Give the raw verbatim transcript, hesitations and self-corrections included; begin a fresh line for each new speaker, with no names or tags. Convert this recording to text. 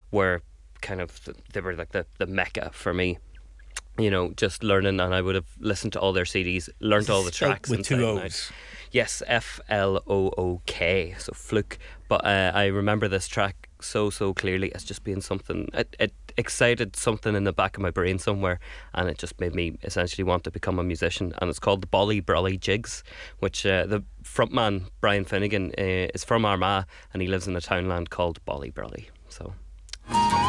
were kind of the, they were like the, the mecca for me. You know, just learning, and I would have listened to all their C Ds, learnt all the tracks
with two
inside and out.
O's.
Yes, F L O O K, so Fluke. But uh, I remember this track so, so clearly as just being something, it, it excited something in the back of my brain somewhere, and it just made me essentially want to become a musician. And it's called the Bolly Brolly Jigs, which uh, the frontman, Brian Finnegan, uh, is from Armagh, and he lives in a townland called Bolly Brolly. So...